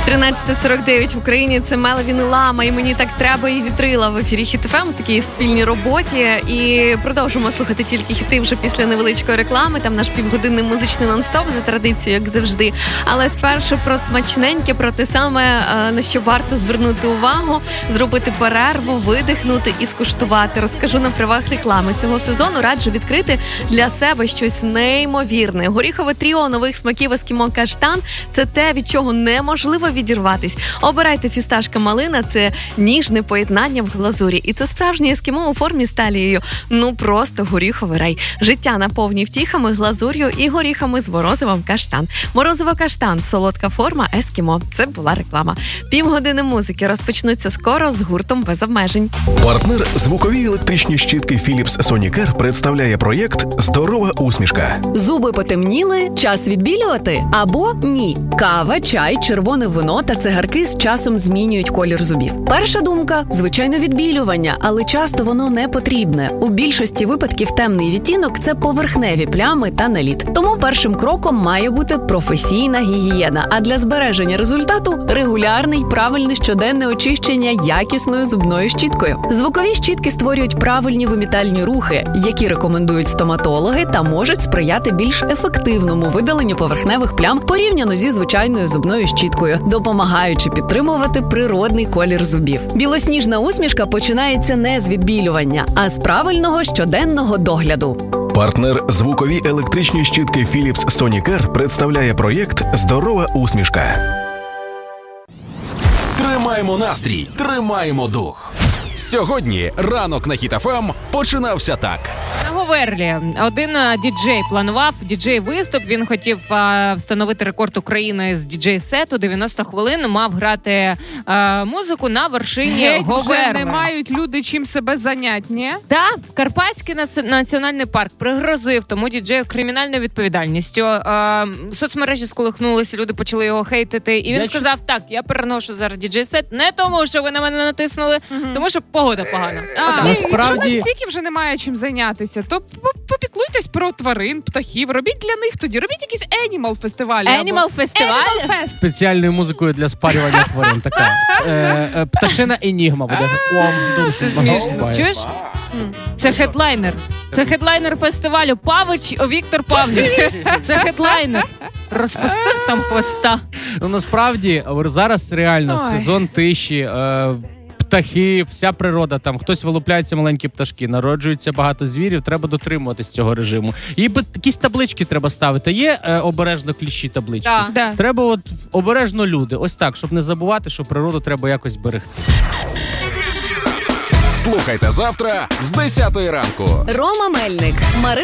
13:49 в Україні. Це Меловін Лама, і мені так треба і вітрила в ефірі Хіт ФМ в такій спільній роботі. І продовжимо слухати тільки хіти вже після невеличкої реклами. Там наш півгодинний музичний нон-стоп за традицією, як завжди. Але спершу про смачненьке, про те саме, на що варто звернути увагу, зробити перерву, видихнути і скуштувати. Розкажу на правах реклами. Цього сезону раджу відкрити для себе щось неймовірне. Горіхове тріо нових смаків Ескімо Каштан – це те, від чого неможливо відірватись. Обирайте фісташка малина – це ніжне поєднання в глазурі. І це справжнє ескімо у формі з талією. Ну просто горіховий рай. Життя наповні втіхами, глазур'ю і горіхами з морозивом Каштан. Морозиво Каштан – солодка форма ескімо. Це була реклама. Півгодини музики розпочнуться скоро з гуртом без обмежень. Партнер звукові електричні щітки Philips Sonicare представляє проєкт «Здорова усмішка». Зуби потемніли? Час відбілювати? Або ні. Кава, чай, червоне вино та цигарки з часом змінюють колір зубів. Перша думка – звичайно відбілювання, але часто воно не потрібне. У більшості випадків темний відтінок – це поверхневі плями та наліт. Тому першим кроком має бути професійна гігієна. А для збереження результату – регулярне й правильне щоденне очищення якісною зубною щіткою. Звукові щітки створюють правильні вимітальні рухи, які рекомендують стоматологи та можуть сприяти більш ефективному видаленню поверхневих плям порівняно зі звичайною зубною щіткою, допомагаючи підтримувати природний колір зубів. Білосніжна усмішка починається не з відбілювання, а з правильного щоденного догляду. Партнер звукові електричні щітки Philips Sonicare представляє проєкт «Здорова усмішка». Тримаємо настрій, тримаємо дух. Сьогодні ранок на Хіт ФМ починався так. На Говерлі один діджей планував діджей-виступ. Він хотів встановити рекорд України з діджей-сету. 90 хвилин мав грати музику на вершині Говерли. Вже не мають люди чим себе зайняти, ні? Так, Карпатський національний парк пригрозив тому діджею кримінальною відповідальністю. Соцмережі сколихнулися, люди почали його хейтити. І він сказав, так, я переношу зараз діджей-сет не тому, що ви на мене натиснули, тому що погода погана. Якщо настільки вже немає чим зайнятися, то попіклуйтесь про тварин, птахів, робіть для них тоді, робіть якісь Animal фестивалі. Animal фестиваль? Спеціальною музикою для спарювання тварин. Така пташина енігма буде. Це смішно. Чуєш? Це хедлайнер. Це хедлайнер фестивалю. Павич Віктор Павлович. Це хедлайнер. Розпустив там хвоста. Ну, насправді, зараз реально сезон тиші, птахи, вся природа там, хтось вилупляється маленькі пташки, народжується багато звірів, треба дотримуватись цього режиму. І якісь таблички треба ставити. Є обережно кліщі таблички? Да. Треба от обережно люди. Ось так, щоб не забувати, що природу треба якось берегти. Слухайте завтра з 10 ранку. Рома Мельник,